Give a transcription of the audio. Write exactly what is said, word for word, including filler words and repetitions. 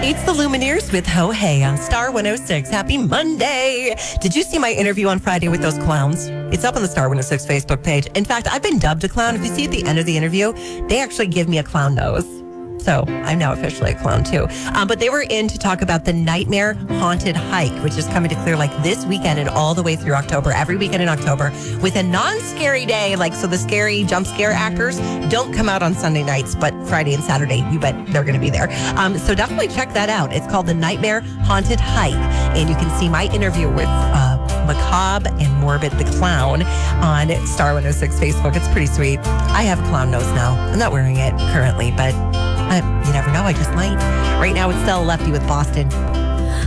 It's the Lumineers with Ho Hey on Star one oh six. Happy Monday. Did you see my interview on Friday with those clowns? It's up on the Star one oh six Facebook page. In fact, I've been dubbed a clown. If you see at the end of the interview, they actually give me a clown nose. So I'm now officially a clown too. Um, but they were in to talk about the Nightmare Haunted Hike, which is coming to Clear Lake this weekend and all the way through October, every weekend in October, with a non-scary day. Like, so the scary jump scare actors don't come out on Sunday nights, but Friday and Saturday, you bet they're going to be there. Um, so definitely check that out. It's called the Nightmare Haunted Hike. And you can see my interview with uh, Macabre and Morbid the Clown on Star one oh six Facebook. It's pretty sweet. I have a clown nose now. I'm not wearing it currently, but Uh, you never know. I just might. Right now, it's still Lefty with Boston.